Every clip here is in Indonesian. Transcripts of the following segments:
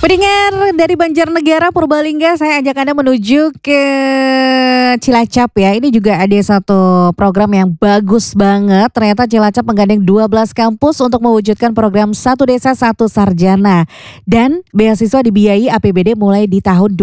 Pendengar dari Banjarnegara Purbalingga, saya ajak Anda menuju ke Cilacap ya. Ini juga ada satu program yang bagus banget. Ternyata Cilacap menggandeng 12 kampus untuk mewujudkan program Satu Desa Satu Sarjana. Dan beasiswa dibiayai APBD mulai di tahun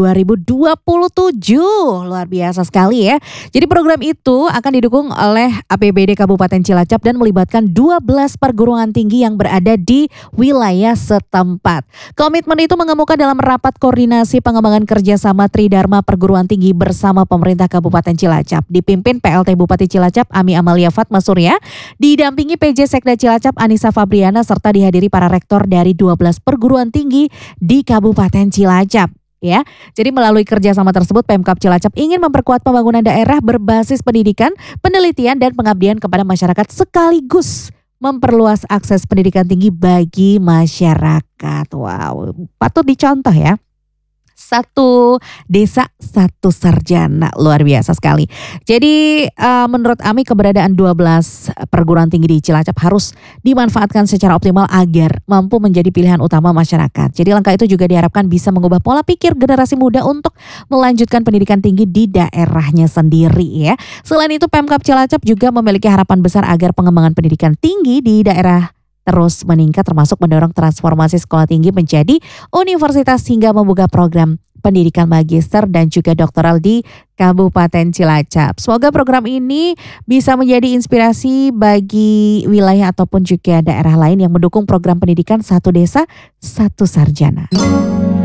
2027. Luar biasa sekali ya. Jadi program itu akan didukung oleh APBD Kabupaten Cilacap dan melibatkan 12 perguruan tinggi yang berada di wilayah setempat. Komitmen itu mengemuka dalam rapat koordinasi pengembangan kerjasama Tridharma Perguruan Tinggi bersama pemerintah Kabupaten Cilacap. Dipimpin PLT Bupati Cilacap Ami Amalia Fatma Surya, didampingi PJ Sekda Cilacap Anissa Fabriana serta dihadiri para rektor dari 12 perguruan tinggi di Kabupaten Cilacap. Ya, jadi melalui kerjasama tersebut Pemkab Cilacap ingin memperkuat pembangunan daerah berbasis pendidikan, penelitian dan pengabdian kepada masyarakat sekaligus memperluas akses pendidikan tinggi bagi masyarakat. Wow, patut dicontoh ya. Satu desa, satu sarjana, luar biasa sekali. Jadi menurut Ami keberadaan 12 perguruan tinggi di Cilacap harus dimanfaatkan secara optimal agar mampu menjadi pilihan utama masyarakat. Jadi langkah itu juga diharapkan bisa mengubah pola pikir generasi muda untuk melanjutkan pendidikan tinggi di daerahnya sendiri ya. Selain itu Pemkab Cilacap juga memiliki harapan besar agar pengembangan pendidikan tinggi di daerah terus meningkat termasuk mendorong transformasi sekolah tinggi menjadi universitas hingga membuka program pendidikan magister dan juga doktoral di Kabupaten Cilacap. Semoga program ini bisa menjadi inspirasi bagi wilayah ataupun juga daerah lain yang mendukung program pendidikan Satu Desa Satu Sarjana.